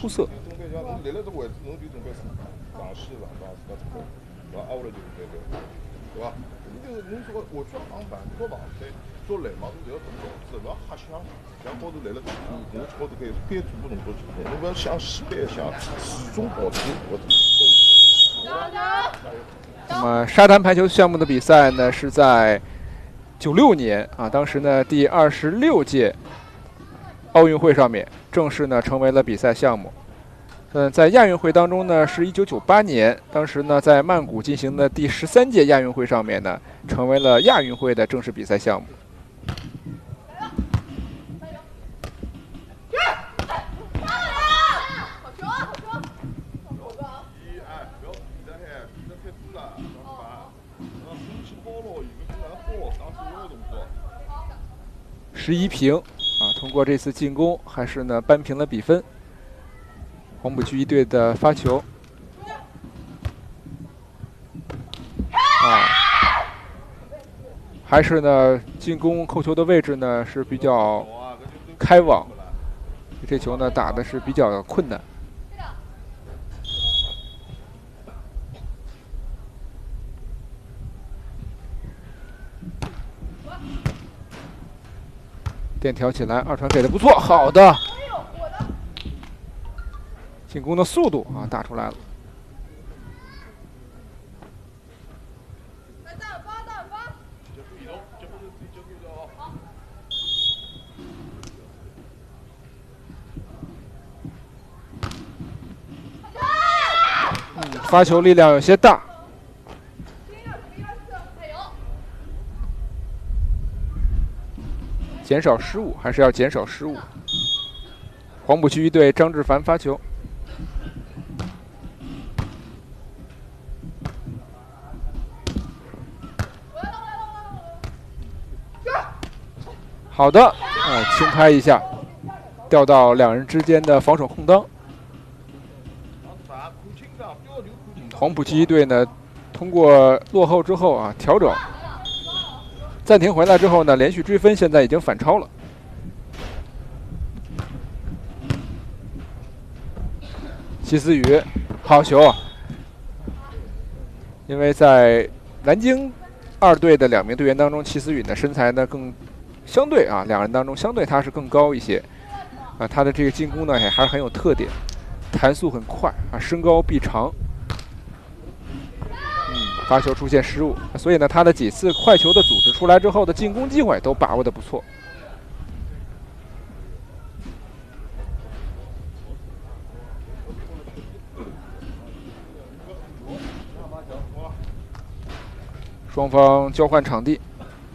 出色。 做来嘛，侬就要动作，是不要瞎想，像高头来了，我高头该做不动作就做，侬不要想西北想始终保持我的。 那么沙滩排球项目的比赛呢，是在96年啊，当时呢第26届奥运会上面正式呢成为了比赛项目。在亚运会当中呢，是1998年，当时呢在曼谷进行的第13届亚运会上面呢，成为了亚运会的正式比赛项目。11平啊，通过这次进攻还是呢扳平了比分。黄埔区一队的发球啊，还是呢进攻扣球的位置呢是比较开网，这球呢打的是比较困难。垫挑起来，二传给的不错，好的，进攻的速度啊打出来了。发球力量有些大。减少失误，还是要减少失误。黄埔区一队张志凡发球，好的，轻拍一下，掉到两人之间的防守空当。黄埔区一队呢，通过落后之后啊，调整。暂停回来之后呢，连续追分，现在已经反超了。齐思雨，好球啊！因为在南京二队的两名队员当中，齐思雨的身材呢更相对啊，两人当中相对他是更高一些啊，他的这个进攻呢还是很有特点，弹速很快啊，身高臂长。发球出现失误，所以呢，他的几次快球的组织出来之后的进攻机会都把握得不错。双方交换场地。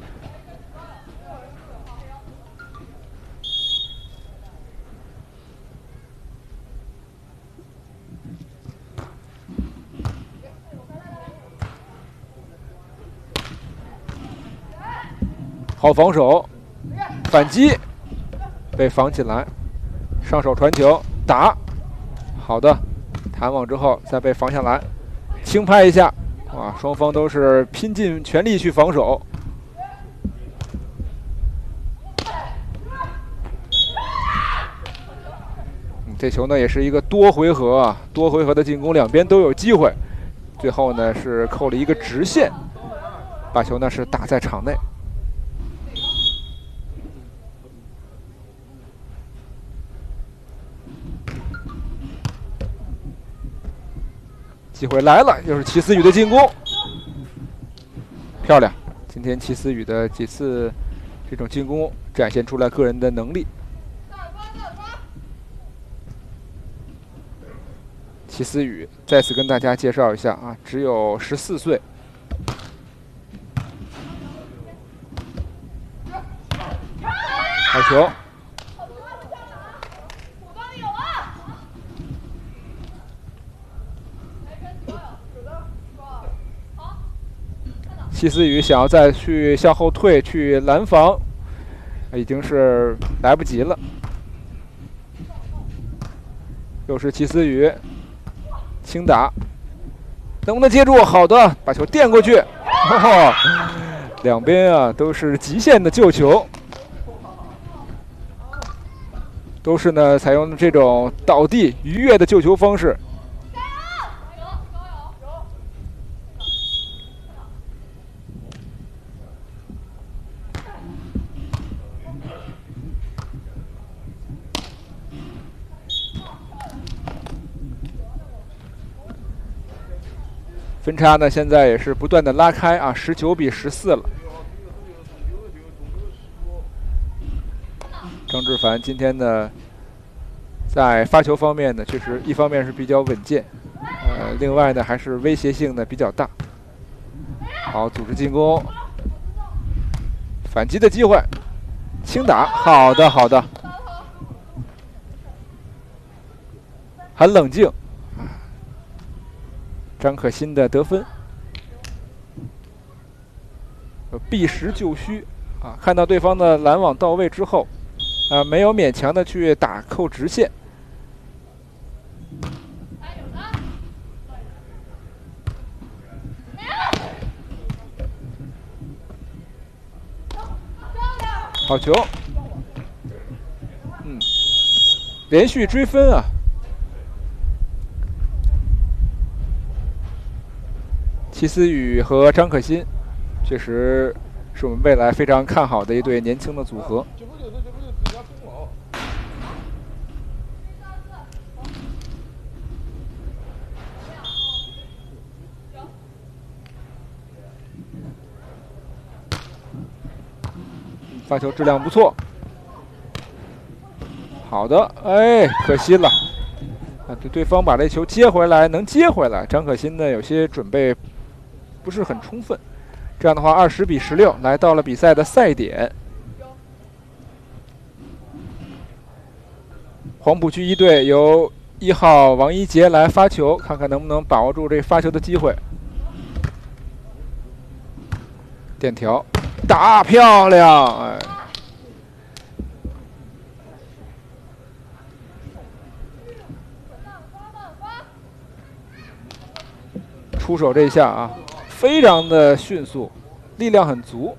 好防守，反击，被防起来，上手传球打，好的，弹网之后再被防下来，轻拍一下，哇，双方都是拼尽全力去防守。这球呢也是一个多回合的进攻，两边都有机会，最后呢是扣了一个直线，把球呢是打在场内。机会来了，又是齐思雨的进攻，漂亮！今天齐思雨的几次这种进攻展现出来个人的能力。齐思雨再次跟大家介绍一下啊，只有14岁。好球！齐思雨想要再去向后退去拦防，已经是来不及了。又是齐思雨轻打，能不能接住？好的，把球垫过去。哦，两边啊都是极限的救球。 都是呢采用这种倒地愉悦的救球方式。分差呢现在也是不断的拉开啊，19比14了。张志凡今天呢，在发球方面呢，确实一方面是比较稳健，另外呢还是威胁性呢比较大。好，组织进攻，反击的机会，轻打，好的好的，很冷静。张可欣的得分，避实就虚啊！看到对方的拦网到位之后，没有勉强的去打扣直线。好球，连续追分啊！齐思雨和张可欣，确实是我们未来非常看好的一对年轻的组合。发球质量不错，好的，哎，可惜了，对方把这球接回来，能接回来。张可欣呢，有些准备不是很充分，这样的话，20比16来到了比赛的赛点。黄浦区一队由1号王一杰来发球，看看能不能把握住这发球的机会。点条，打漂亮！哎，出手这一下啊，非常的迅速，力量很足。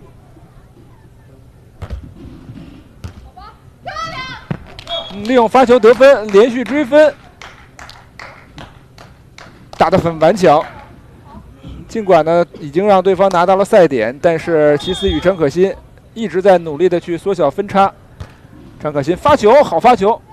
利用发球得分，连续追分，打得很顽强。尽管呢已经让对方拿到了赛点，但是齐思雨、张可欣一直在努力的去缩小分差。张可欣发球，好发球。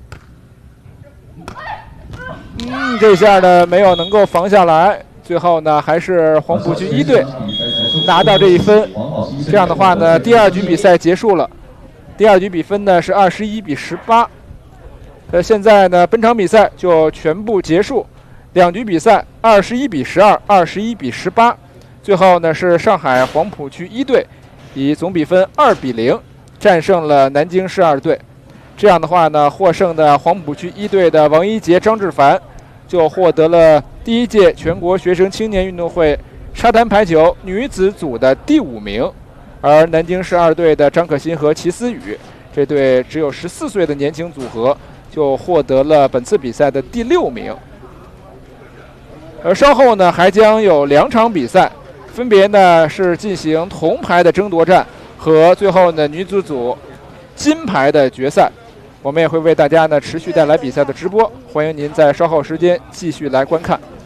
这下呢没有能够防下来，最后呢还是黄浦区一队拿到这一分。这样的话呢，第2局比赛结束了。第2局比分呢是21比18。现在呢本场比赛就全部结束，2局比赛21比12、21比18。最后呢是上海黄浦区一队以总比分2比0战胜了南京市2队。这样的话呢，获胜的黄浦区一队的王一杰、张志凡就获得了第1届全国学生青年运动会沙滩排球女子组的第5名。而南京市2队的张可欣和齐思雨这对只有14岁的年轻组合就获得了本次比赛的第6名。而稍后呢还将有2场比赛，分别呢是进行铜牌的争夺战和最后呢女子组金牌的决赛。我们也会为大家呢持续带来比赛的直播，欢迎您在稍后时间继续来观看。